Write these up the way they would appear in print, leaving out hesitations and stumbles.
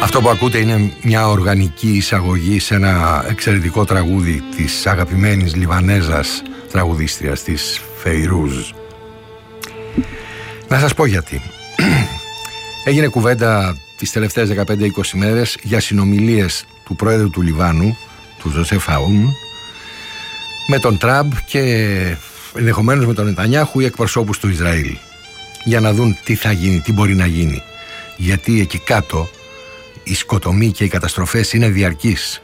Αυτό που ακούτε είναι μια οργανική εισαγωγή σε ένα εξαιρετικό τραγούδι της αγαπημένης Λιβανέζας τραγουδίστριας της Φεϊρούζ. Να σας πω γιατί. Έγινε κουβέντα τις τελευταίες 15-20 μέρες για συνομιλίες του πρόεδρου του Λιβάνου, του Ζοσέφ Αούν, με τον Τραμπ και ενδεχομένως με τον Νετανιάχου ή εκπροσώπους του Ισραήλ, για να δουν τι θα γίνει, τι μπορεί να γίνει. Γιατί εκεί κάτω η σκοτωμή και οι καταστροφές είναι διαρκείς.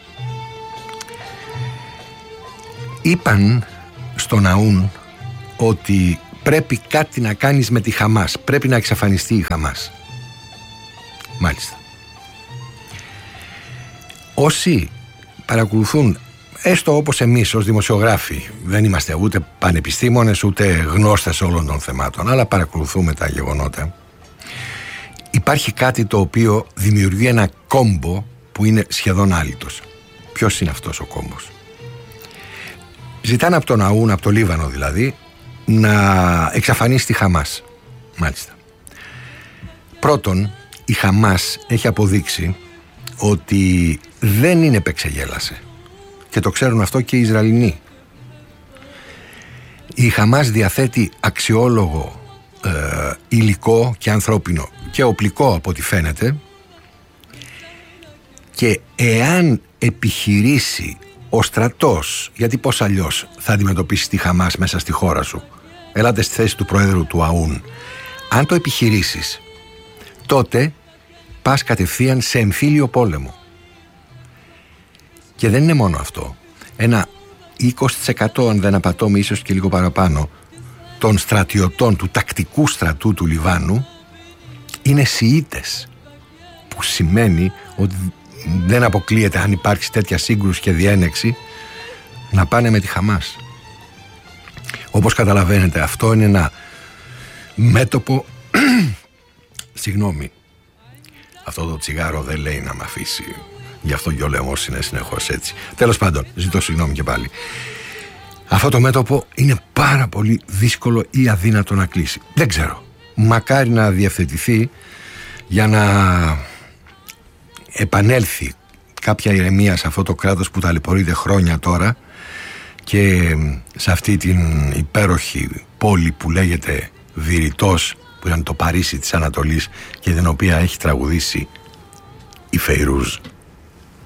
Είπαν στον Αούν ότι πρέπει κάτι να κάνεις με τη Χαμάς, πρέπει να εξαφανιστεί η Χαμάς. Μάλιστα. Όσοι παρακολουθούν, έστω όπως εμείς ως δημοσιογράφοι, δεν είμαστε ούτε πανεπιστήμονες ούτε γνώστες όλων των θεμάτων, αλλά παρακολουθούμε τα γεγονότα, υπάρχει κάτι το οποίο δημιουργεί ένα κόμπο που είναι σχεδόν άλυτος. Ποιος είναι αυτός ο κόμπος? Ζητάνε από τον Αούν, από το Λίβανο δηλαδή, να εξαφανίσει τη Χαμάς. Μάλιστα. Πρώτον, η Χαμάς έχει αποδείξει ότι δεν είναι επεξεγέλασε. Και το ξέρουν αυτό και οι Ισραηλινοί. Η Χαμάς διαθέτει αξιόλογο υλικό και ανθρώπινο και οπλικό από ό,τι φαίνεται, και εάν επιχειρήσει ο στρατός, γιατί πώς αλλιώς θα αντιμετωπίσει τη Χαμάς μέσα στη χώρα σου? Ελάτε στη θέση του πρόεδρου του Αούν. Αν το επιχειρήσεις, τότε πας κατευθείαν σε εμφύλιο πόλεμο. Και δεν είναι μόνο αυτό. Ένα 20%, αν δεν απατώμε, ίσως και λίγο παραπάνω, των στρατιωτών του τακτικού στρατού του Λιβάνου είναι Σιήτες, που σημαίνει ότι δεν αποκλείεται, αν υπάρξει τέτοια σύγκρουση και διένεξη, να πάνε με τη Χαμάς. Όπως καταλαβαίνετε, αυτό είναι ένα μέτωπο συγγνώμη, αυτό το τσιγάρο δεν λέει να μ' αφήσει, γι' αυτό και ο λαιμός είναι συνεχώς έτσι. Τέλος πάντων, ζητώ συγγνώμη και πάλι. Αυτό το μέτωπο είναι πάρα πολύ δύσκολο ή αδύνατο να κλείσει. Δεν ξέρω. Μακάρι να διευθετηθεί για να επανέλθει κάποια ηρεμία σε αυτό το κράτος που ταλαιπωρείται χρόνια τώρα, και σε αυτή την υπέροχη πόλη που λέγεται Βηρητός, που ήταν το Παρίσι της Ανατολής και την οποία έχει τραγουδήσει η Φεϊρούζ.